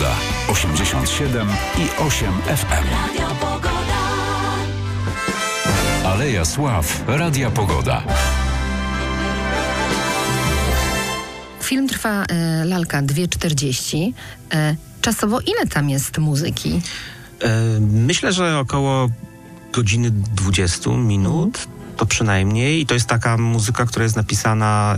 Pogoda. 87 i 8 FM. Aleja Sław. Radia Pogoda. Film trwa, lalka, 2:40. Czasowo ile tam jest muzyki? Myślę, że około godziny 20 minut. To przynajmniej. I to jest taka muzyka, która jest napisana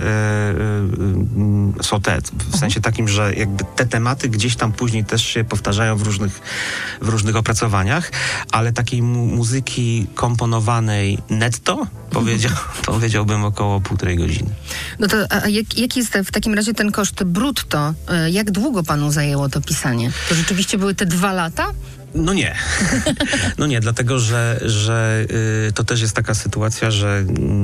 sotet. W sensie takim, że jakby te tematy gdzieś tam później też się powtarzają w różnych opracowaniach, ale takiej muzyki komponowanej netto powiedziałbym około 1,5 godziny. No to jaki jest w takim razie ten koszt brutto? Jak długo panu zajęło to pisanie? To rzeczywiście były te 2 lata? No nie. No nie, dlatego, że to też jest taka sytuacja, że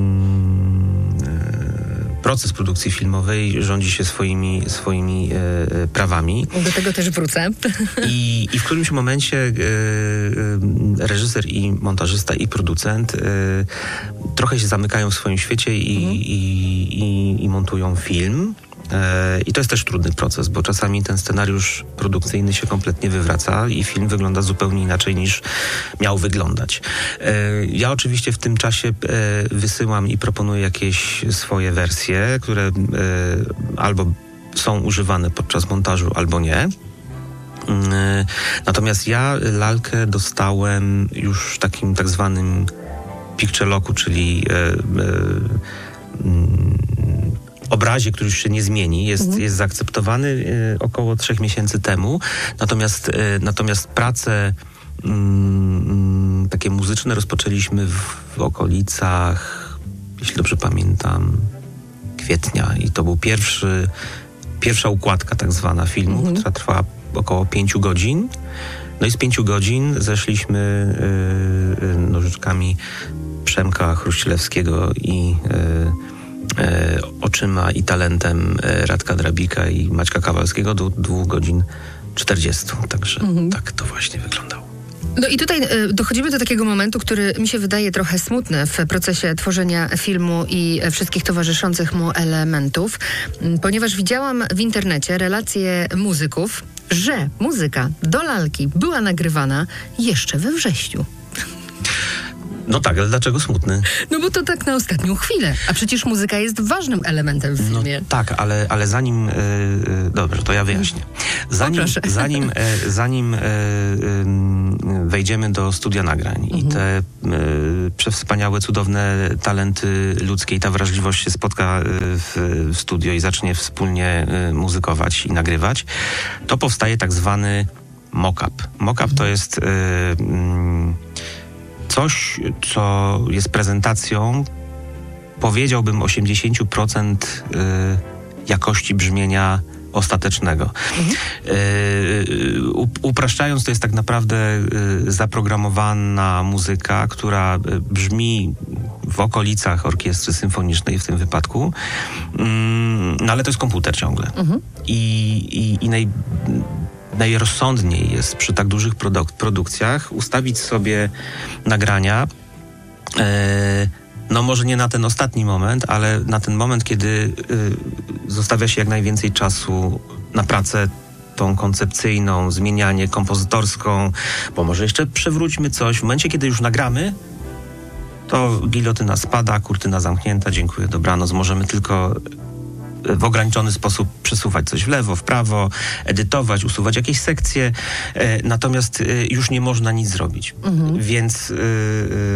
proces produkcji filmowej rządzi się swoimi prawami. Do tego też wrócę. I w którymś momencie reżyser i montażysta i producent trochę się zamykają w swoim świecie i montują film. I to jest też trudny proces, bo czasami ten scenariusz produkcyjny się kompletnie wywraca i film wygląda zupełnie inaczej niż miał wyglądać. Ja oczywiście w tym czasie wysyłam i proponuję jakieś swoje wersje, które albo są używane podczas montażu, albo nie. Natomiast ja lalkę dostałem już w takim tak zwanym picture locku, czyli obrazie, który już się nie zmieni, jest zaakceptowany około 3 miesięcy temu. Natomiast prace takie muzyczne rozpoczęliśmy w okolicach, jeśli dobrze pamiętam, kwietnia. I to był pierwsza układka tak zwana filmu, która trwała około 5 godzin. No i z 5 godzin zeszliśmy nożyczkami Przemka Chruścielewskiego i oczyma i talentem Radka Drabika i Maćka Kawalskiego do 2 godzin 40. Także tak to właśnie wyglądało. No i tutaj dochodzimy do takiego momentu, który mi się wydaje trochę smutny w procesie tworzenia filmu i wszystkich towarzyszących mu elementów, ponieważ widziałam w internecie relacje muzyków, że muzyka do lalki była nagrywana jeszcze we wrześniu. No tak, ale dlaczego smutny? No bo to tak na ostatnią chwilę. A przecież muzyka jest ważnym elementem w filmie. No tak, ale zanim... dobrze, to ja wyjaśnię. Zanim wejdziemy do studia nagrań i te przewspaniałe, cudowne talenty ludzkie i ta wrażliwość się spotka w studio i zacznie wspólnie muzykować i nagrywać, to powstaje tak zwany mock-up. Mock-up to jest... coś, co jest prezentacją, powiedziałbym, 80% jakości brzmienia ostatecznego. Upraszczając, to jest tak naprawdę zaprogramowana muzyka, która brzmi w okolicach orkiestry symfonicznej w tym wypadku, no ale to jest komputer ciągle. I najrozsądniej jest przy tak dużych produkcjach ustawić sobie nagrania, no może nie na ten ostatni moment, ale na ten moment, kiedy zostawia się jak najwięcej czasu na pracę tą koncepcyjną, zmienianie kompozytorską, bo może jeszcze przewróćmy coś. W momencie, kiedy już nagramy, to gilotyna spada, kurtyna zamknięta, dziękuję, dobranoc. Możemy tylko w ograniczony sposób przesuwać coś w lewo, w prawo, edytować, usuwać jakieś sekcje, natomiast już nie można nic zrobić. Więc